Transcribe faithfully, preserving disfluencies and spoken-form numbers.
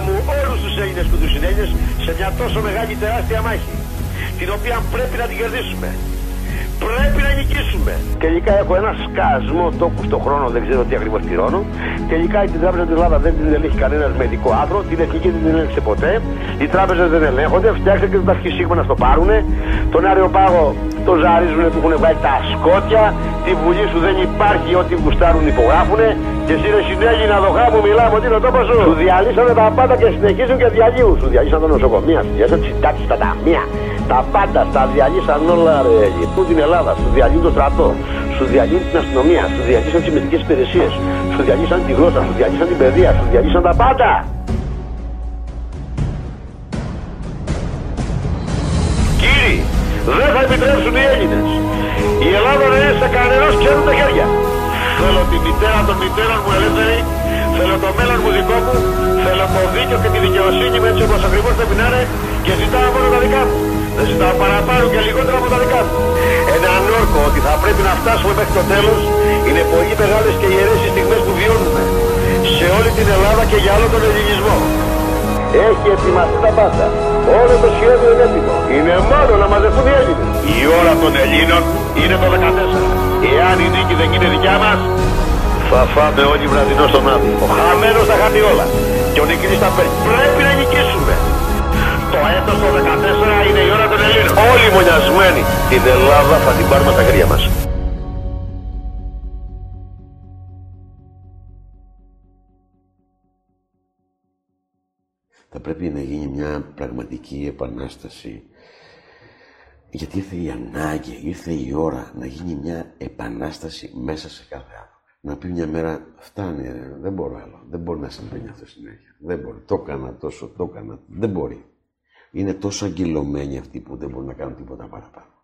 μου όλους τους Έλληνες που τους συνέλληνες σε μια τόσο μεγάλη τεράστια μάχη, την οποία πρέπει να την κερδίσουμε. Πρέπει να νικήσουμε. Τελικά έχω ένα σκασμό τόκου στον χρόνο, δεν ξέρω τι ακριβώς πληρώνω. Τελικά την Τράπεζα της Ελλάδας δεν την ελέγχει κανένας μεδικό άθρο, την εθνική δεν την ελέγχει ποτέ. Οι τράπεζες δεν ελέγχονται, φτιάξτε και τα αρχισύγμα να στο πάρουνε. Τον Αεροπάγο το ζαρίζουνε, του έχουν βάλει τα σκότια. Τη Βουλή σου δεν υπάρχει, ό,τι γουστάρουν υπογράφουνε. Και εσύ ρε συνέλληνα δοχά μου μιλάμε ότι είναι ο τόπος σου. Σου διαλύσανε τα πάντα και συνεχίζουν και διαλύουν. Σου διαλύσαν τα νοσοκομεία, σου διαλύσαν τις συντάξεις, τα ταμεία. Τα πάντα στα διαλύσαν όλα ρε. Γυρνούν την Ελλάδα, σου διαλύουν το στρατό, σου διαλύουν την αστυνομία, σου διαλύσαν τις μυστικές υπηρεσίες, σου διαλύσαν τη γλώσσα, σου διαλύσαν την παιδεία, σου διαλύσαν τα πάντα. Κύριοι, δεν θα επιτρέψουν οι Έλληνες η Ελλάδα να είναι σε κανένας ξέρουν τα χέρια. Θέλω τη μητέρα των μητέρων μου ελεύθερη, θέλω το μέλλον μου δικό μου, θέλω το δίκαιο και τη δικαιοσύνη μου έτσι όπως ακριβώς πρέπει να είναι και ζητάω μόνο τα δικά μου. Δεν ζητάω παραπάνω και λιγότερα από τα δικά μου. Έναν όρκο ότι θα πρέπει να φτάσουμε μέχρι το τέλος είναι πολύ μεγάλες και ιερές οι στιγμές που βιώνουμε σε όλη την Ελλάδα και για όλο τον ελληνισμό. Έχει ετοιμαστεί τα πάντα. Όλο το σχέδιο είναι έτοιμο. Είναι μόνο να μαζευτούν οι Έλληνες. Η ώρα των Ελλήνων είναι το δεκατέσσερα. Εάν η νίκη δεν είναι δικιά μας, θα φάμε όλοι βραδινό στον άδειο. Ο χαμένος θα χάνει όλα. Και ο νικητής θα παίρνει. Πρέπει να νικήσουμε. Το έτος το δεκατέσσερα είναι η ώρα των Ελλήνων. Όλοι μονιασμένοι την Ελλάδα θα την πάρουμε στα χέρια μας. Θα πρέπει να γίνει μια πραγματική επανάσταση. Γιατί ήρθε η ανάγκη, ήρθε η ώρα να γίνει μια επανάσταση μέσα σε κάθε άνθρωπο. Να πει μια μέρα, φτάνει, δεν μπορώ άλλο, δεν μπορεί να συμβαίνει αυτό συνέχεια. Δεν μπορεί, το έκανα τόσο, το έκανα, δεν μπορεί. Είναι τόσο αγκυλωμένοι αυτοί που δεν μπορούν να κάνουν τίποτα παραπάνω.